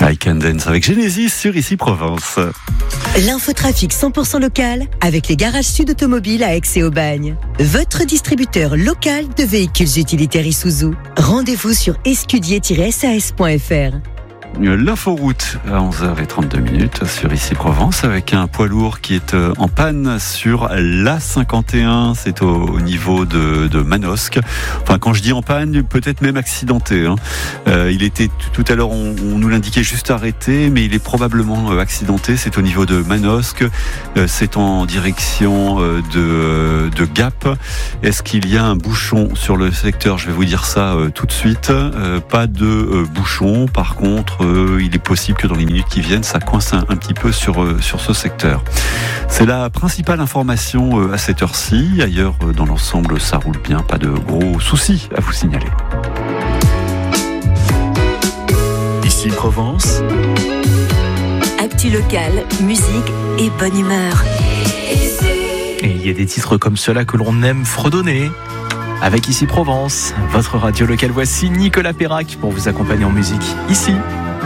I Can Dance avec Genesis sur Ici Provence. L'infotrafic 100% local avec les garages Sud Automobiles à Aix et Aubagne. Votre distributeur local de véhicules utilitaires Isuzu. Rendez-vous sur escudier-sas.fr. L'inforoute à 11h32 sur Ici Provence avec un poids lourd qui est en panne sur l'A51, c'est au niveau de Manosque. Enfin, quand je dis en panne, peut-être même accidenté. Il était tout à l'heure, on nous l'indiquait juste arrêté, mais il est probablement accidenté. C'est au niveau de Manosque, c'est en direction de Gap. Est-ce qu'il y a un bouchon sur le secteur? Je vais vous dire ça tout de suite. Pas de bouchon, par contre. Il est possible que dans les minutes qui viennent, ça coince un petit peu sur ce secteur. C'est la principale information à cette heure-ci. Ailleurs, dans l'ensemble, ça roule bien. Pas de gros soucis à vous signaler. Ici Provence. Actu local, musique et bonne humeur. Et il y a des titres comme ceux-là que l'on aime fredonner. Avec Ici Provence, votre radio locale, voici Nicolas Perrac pour vous accompagner en musique. Ici.